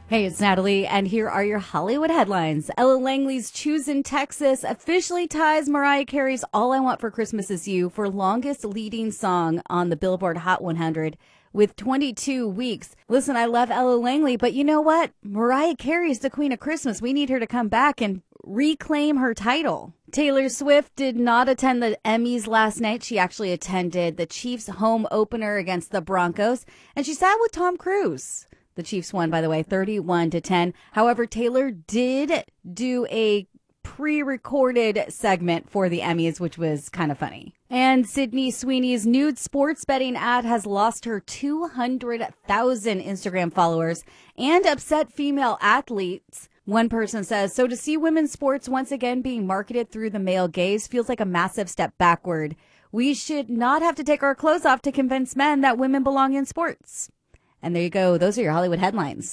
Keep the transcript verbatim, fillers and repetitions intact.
Hey, it's Natalie, and here are your Hollywood headlines. Ella Langley's Choosing Texas officially ties Mariah Carey's All I Want for Christmas Is You for longest leading song on the Billboard Hot one hundred with twenty-two weeks. Listen, I love Ella Langley, but you know what? Mariah Carey is the queen of Christmas. We need her to come back and reclaim her title. Taylor Swift did not attend the Emmys last night. She actually attended the Chiefs' home opener against the Broncos, and she sat with Tom Cruise. The Chiefs won, by the way, thirty-one to ten. However, Taylor did do a pre-recorded segment for the Emmys, which was kind of funny. And Sydney Sweeney's nude sports betting ad has lost her two hundred thousand Instagram followers and upset female athletes. One person says, so to see women's sports once again being marketed through the male gaze feels like a massive step backward. We should not have to take our clothes off to convince men that women belong in sports. And there you go. Those are your Hollywood headlines.